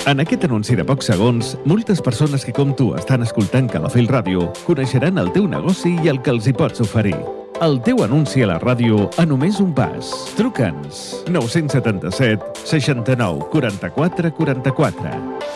En aquest anunci de pocs segons, moltes persones que com tu estan escoltant Calafell Ràdio coneixeran el teu negoci i el que els hi pots oferir. El teu anunci a la ràdio a només un pas. Truca'ns 977 69 44 44.